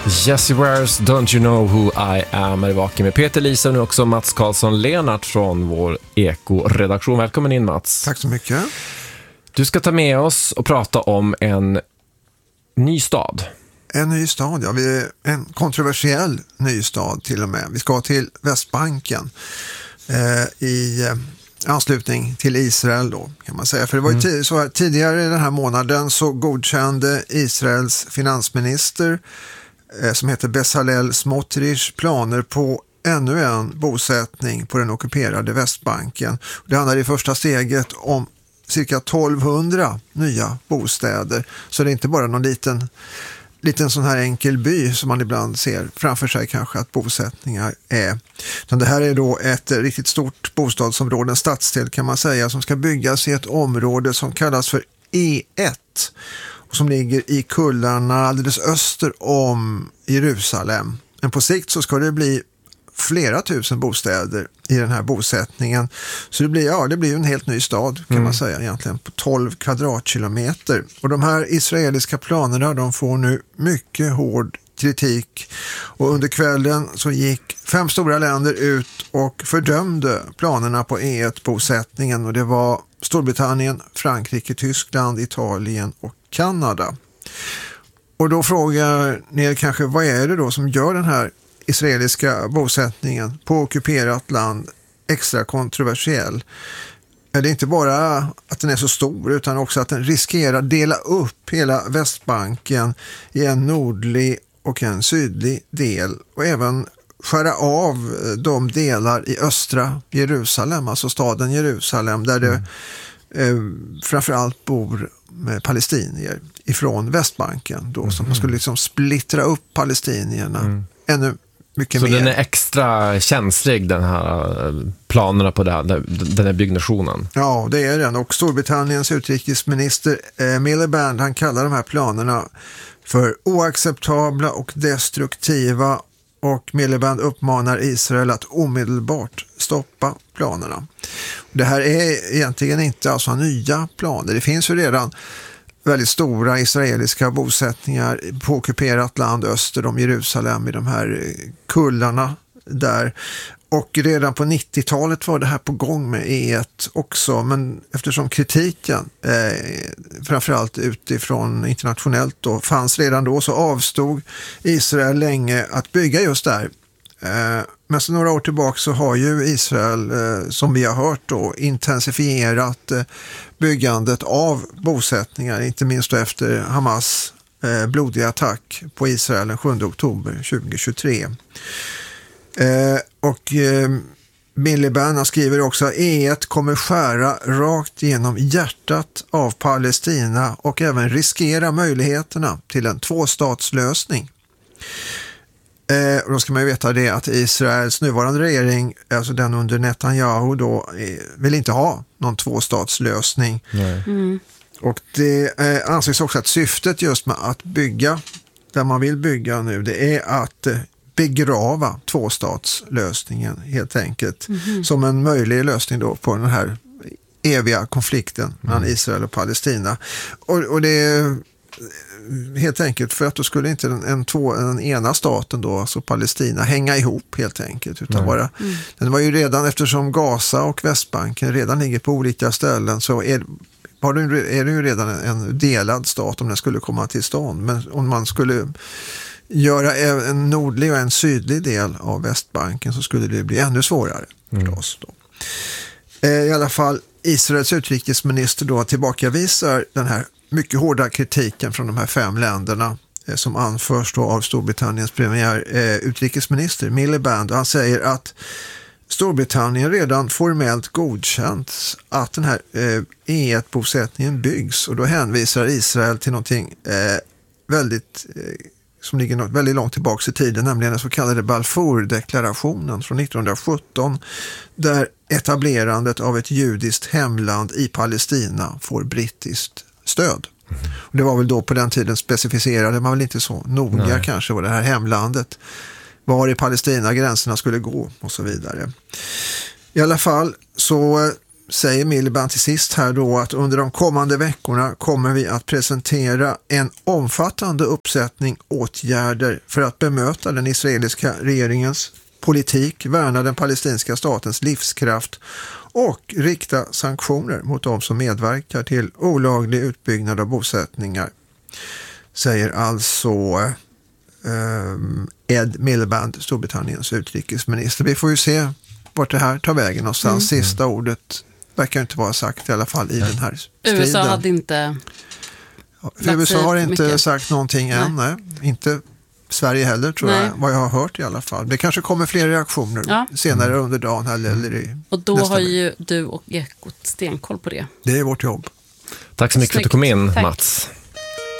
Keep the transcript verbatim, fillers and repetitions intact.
Jessie Wares, Don't You Know Who I Am är vaken med Peter Lisa och nu också Mats Karlsson-Lenart från vår Eko-redaktion. Välkommen in, Mats. Tack så mycket. Du ska ta med oss och prata om en ny stad. En ny stad, ja. Vi är en kontroversiell ny stad till och med. Vi ska till Västbanken eh, i eh, anslutning till Israel då, kan man säga. För det var ju mm. så här, tidigare den här månaden så godkände Israels finansminister eh, som heter Bezalel Smotrich planer på ännu en bosättning på den ockuperade Västbanken. Det handlar i första steget om cirka tolvhundra nya bostäder. Så det är inte bara någon liten, liten sån här enkel by som man ibland ser framför sig kanske att bosättningar är. Utan det här är då ett riktigt stort bostadsområde, en stadsdel kan man säga, som ska byggas i ett område som kallas för E ett och som ligger i kullarna alldeles öster om Jerusalem. Men på sikt så ska det bli flera tusen bostäder i den här bosättningen. Så det blir, ja, det blir ju en helt ny stad kan mm. man säga egentligen på tolv kvadratkilometer. Och de här israeliska planerna, de får nu mycket hård kritik. Och under kvällen så gick fem stora länder ut och fördömde planerna på E ett-bosättningen. Och det var Storbritannien, Frankrike, Tyskland, Italien och Kanada. Och då frågar ni kanske, vad är det då som gör den här israeliska bosättningen på ockuperat land extra kontroversiell? Det är inte bara att den är så stor utan också att den riskerar dela upp hela Västbanken i en nordlig och en sydlig del och även skära av de delar i östra Jerusalem, alltså staden Jerusalem, där det mm. eh, framförallt bor palestinier ifrån Västbanken då, mm. som man skulle liksom splittra upp palestinierna mm. ännu mycket så mer. Den är extra känslig, den här planerna på det här, den här byggnationen. Ja, det är den. Och Storbritanniens utrikesminister eh, Miliband, han kallar de här planerna för oacceptabla och destruktiva, och Miliband uppmanar Israel att omedelbart stoppa planerna. Det här är egentligen inte alltså nya planer. Det finns ju redan väldigt stora israeliska bosättningar på ockuperat land öster om Jerusalem i de här kullarna där. Och redan på nittiotalet var det här på gång med E ett också, men eftersom kritiken eh, framförallt utifrån internationellt då fanns redan då, så avstod Israel länge att bygga just där. Eh, men så några år tillbaka så har ju Israel, eh, som vi har hört då, intensifierat eh, byggandet av bosättningar, inte minst då efter Hamas eh, blodiga attack på Israel den sjunde oktober tjugohundratjugotre. Eh, och eh, Miliband skriver också att E ett kommer skära rakt genom hjärtat av Palestina och även riskera möjligheterna till en tvåstatslösning. Eh, och då ska man ju veta det att Israels nuvarande regering, alltså den under Netanyahu då, eh, vill inte ha någon tvåstatslösning. Mm. Och det eh, anses också att syftet just med att bygga, där man vill bygga nu, det är att eh, begrava tvåstatslösningen helt enkelt. Mm-hmm. Som en möjlig lösning då på den här eviga konflikten mellan mm. Israel och Palestina. Och, och det är helt enkelt för att då skulle inte den, en, två, den ena staten då, alltså Palestina, hänga ihop helt enkelt. Utan mm. bara, mm. den var ju redan, eftersom Gaza och Västbanken redan ligger på olika ställen, så är, har det, är det ju redan en, en delad stat om den skulle komma till stånd. Men om man skulle göra en nordlig och en sydlig del av Västbanken så skulle det bli ännu svårare mm. förstås då. I alla fall Israels utrikesminister då tillbakavisar den här mycket hårda kritiken från de här fem länderna eh, som anförs då av Storbritanniens premiär eh, utrikesminister Miliband. Han säger att Storbritannien redan formellt godkänt att den här eh, E ett-bosättningen byggs, och då hänvisar Israel till någonting eh, väldigt eh, som ligger något väldigt långt tillbaka i tiden, nämligen den så kallade Balfour-deklarationen från nittonhundrasjutton, där etablerandet av ett judiskt hemland i Palestina får brittiskt stöd. Mm. Och det var väl då på den tiden specificerade man väl inte så noga Nej. kanske vad det här hemlandet, var i Palestina gränserna skulle gå och så vidare. I alla fall så säger Miliband till sist här då att under de kommande veckorna kommer vi att presentera en omfattande uppsättning åtgärder för att bemöta den israeliska regeringens politik, värna den palestinska statens livskraft och rikta sanktioner mot de som medverkar till olaglig utbyggnad av bosättningar, säger alltså eh, Ed Miliband, Storbritanniens utrikesminister. Vi får ju se vart det här tar vägen någonstans. Mm. Sista ordet verkar inte vara sagt i alla fall i den här striden. U S A hade inte... Ja, U S A har inte mycket. sagt någonting än, nej. Nej. Inte Sverige heller tror nej. jag, vad jag har hört i alla fall. Det kanske kommer fler reaktioner ja. senare mm. under dagen eller, eller i och då har vecka. Ju du och Ekot stenkoll på det. Det är vårt jobb. Tack så mycket Snyggt. för att du kom in, Tack. Mats.